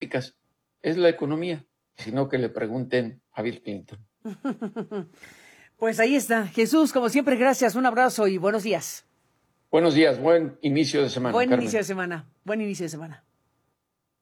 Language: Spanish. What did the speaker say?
políticas es la economía, sino que le pregunten a Bill Clinton. Pues ahí está. Jesús, como siempre, gracias. Un abrazo y buenos días. Buenos días, buen inicio de semana. Buen Carmen. inicio de semana. Buen inicio de semana.